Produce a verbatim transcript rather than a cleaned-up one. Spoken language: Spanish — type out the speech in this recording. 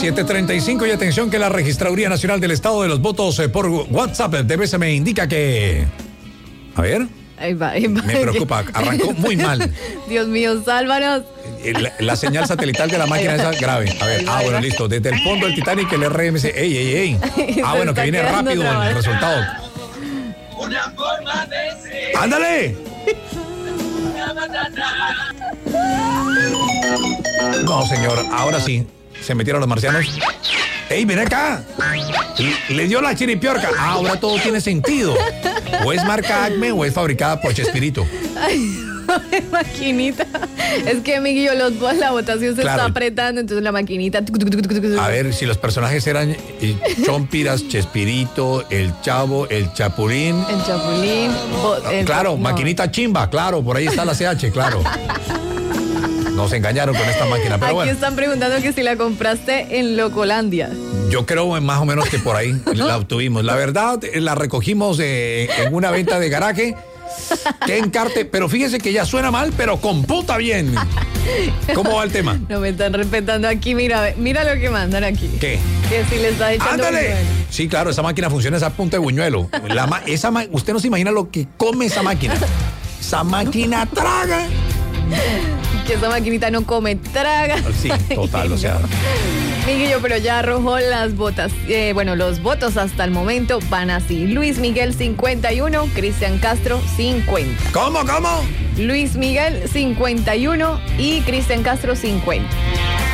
siete treinta y cinco y atención que la Registraduría Nacional del Estado de los Votos eh, por WhatsApp de B C me indica que... A ver... Ahí va, ahí va. Me preocupa, arrancó muy mal. Dios mío, sálvanos. La, la señal satelital de la máquina es grave. A ver, ah, bueno, listo. Desde el fondo del Titanic, el R M C. ¡Ey, ey, ey! Ah, bueno, que viene rápido el resultado. ¡Ándale! No, señor, ahora sí. Se metieron los marcianos. ¡Ey, ven acá! Y le dio la chiripiorca. Ah, ahora todo tiene sentido. O es marca Acme o es fabricada por Chespirito. Ay, maquinita. Es que, amiguillo, los, la votación se Claro. está apretando, entonces la maquinita. A ver, si los personajes eran eh, Chompiras, Chespirito, el Chavo, el Chapulín. El Chapulín. bo- el- Claro, no. maquinita chimba, claro, por ahí está la C H, claro. Nos engañaron con esta máquina, pero Aquí bueno. están preguntando que si la compraste en Locolandia. Yo creo más o menos que por ahí la obtuvimos. La verdad, eh, la recogimos eh, en una venta de garaje. Que encarte, pero fíjese que ya suena mal, pero computa bien. ¿Cómo va el tema? No me están respetando aquí, mira, mira lo que mandan aquí. ¿Qué? Que si le está echando ¡Ándale! buñuelo. Sí, claro, esa máquina funciona esa punta de buñuelo. La ma- esa ma- usted no se imagina lo que come esa máquina. Esa máquina traga. Que esa maquinita no come, traga. Sí, total, o sea. Miguelillo, pero ya arrojó las botas. Eh, bueno, los votos hasta el momento van así. Luis Miguel, cincuenta y uno. Cristian Castro, cincuenta. ¿Cómo, cómo? Luis Miguel, cincuenta y uno. Y Cristian Castro, cincuenta.